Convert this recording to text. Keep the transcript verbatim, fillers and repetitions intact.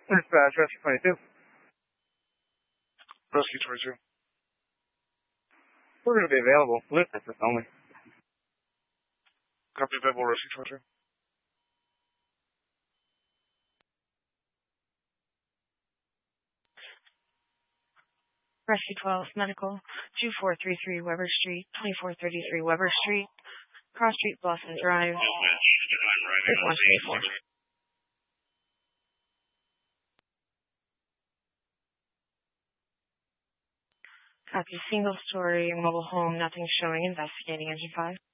Dispatch, Rescue twenty-two. Rescue twenty-two. We're going to be available. Lift access only. Copy available, Rescue twenty-two. Rescue twelve, medical, two four three three Weber Street, twenty-four thirty-three Weber Street, Cross Street, Boston Drive, six one three four. Copy, single story, mobile home, nothing showing, investigating engine five.